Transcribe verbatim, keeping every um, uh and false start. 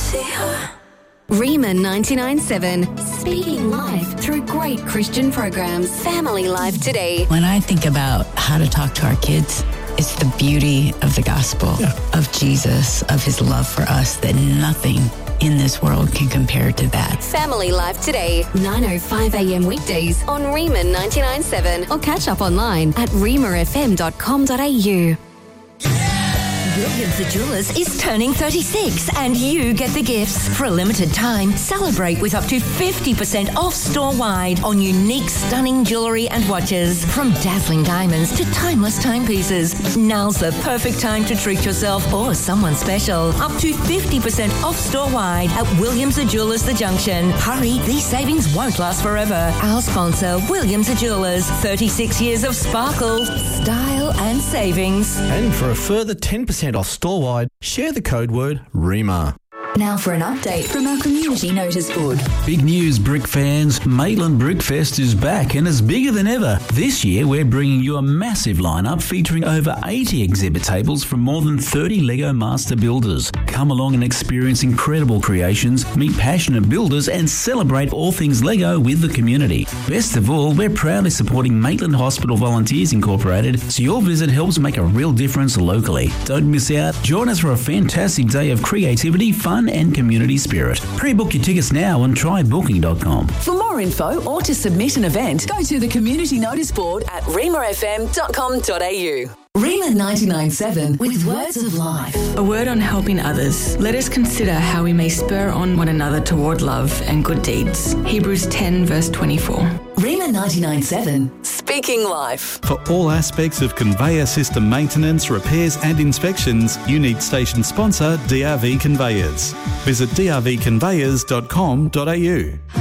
Rima ninety-nine point seven, speaking life through great Christian programs. Family Life Today. When I think about how to talk to our kids, it's the beauty of the gospel, yeah. of Jesus, of his love for us, that nothing in this world can compare to that. Family Life Today, nine oh five a.m. weekdays on Rima ninety-nine point seven, or catch up online at rima f m dot com dot a u. Williams the Jewellers is turning thirty-six and you get the gifts. For a limited time, celebrate with up to fifty percent off store-wide on unique, stunning jewellery and watches. From dazzling diamonds to timeless timepieces. Now's the perfect time to treat yourself or someone special. Up to fifty percent off store-wide at Williams the Jewellers The Junction. Hurry, these savings won't last forever. Our sponsor, Williams the Jewellers. thirty-six years of sparkle, style and savings. And for a further ten percent off store-wide, share the code word REMA. Now for an update from our community notice board. Big news, Brick fans. Maitland Brickfest is back and is bigger than ever. This year, we're bringing you a massive lineup featuring over eighty exhibit tables from more than thirty Lego master builders. Come along and experience incredible creations, meet passionate builders and celebrate all things Lego with the community. Best of all, we're proudly supporting Maitland Hospital Volunteers Incorporated, so your visit helps make a real difference locally. Don't miss out. Join us for a fantastic day of creativity, fun and community spirit. Pre-book your tickets now on try booking dot com. For more info or to submit an event, go to the community notice board at rima f m dot com dot a u. Rima ninety-nine point seven with Words of Life. A word on helping others. Let us consider how we may spur on one another toward love and good deeds. Hebrews ten verse twenty-four. Rima ninety-nine point seven, speaking life. For all aspects of conveyor system maintenance, repairs and inspections, you need station sponsor D R V Conveyors. Visit d r v conveyors dot com dot a u.